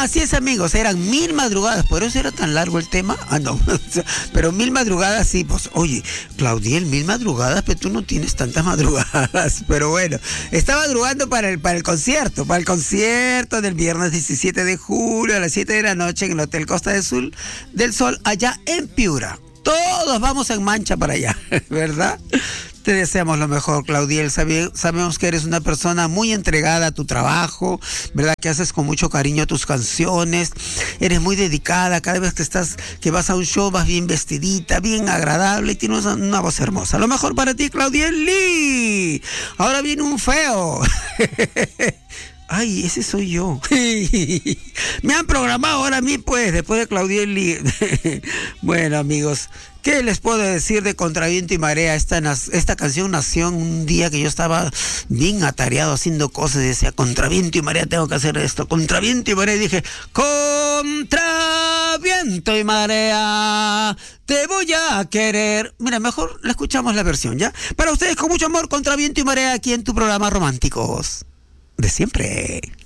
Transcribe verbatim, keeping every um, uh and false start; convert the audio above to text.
así es, amigos, eran mil madrugadas, por eso era tan largo el tema. Ah, no, pero mil madrugadas sí, pues, oye, Claudiel, mil madrugadas, pero tú no tienes tantas madrugadas, pero bueno, está madrugando para el, para el concierto, para el concierto del viernes diecisiete de julio a las siete de la noche en el Hotel Costa del Sol, del Sol, allá en Piura. Todos vamos en mancha para allá, ¿verdad? Te deseamos lo mejor, Claudiel. Sabe, sabemos que eres una persona muy entregada a tu trabajo, ¿verdad? Que haces con mucho cariño tus canciones. Eres muy dedicada. Cada vez que estás, que vas a un show, vas bien vestidita, bien agradable y tienes una, una voz hermosa. Lo mejor para ti, Claudiel Lee. Ahora viene un feo. Ay, ese soy yo. Me han programado ahora a mí, pues, después de Claudiel Lee. Bueno, amigos, ¿qué les puedo decir de Contra Viento y Marea? Esta, esta canción nació en un día que yo estaba bien atareado haciendo cosas y decía, Contra Viento y Marea, tengo que hacer esto. Contra Viento y Marea, y dije, Contra Viento y Marea, te voy a querer. Mira, mejor le escuchamos la versión, ¿ya? Para ustedes, con mucho amor, Contra Viento y Marea, aquí en tu programa Románticos de siempre.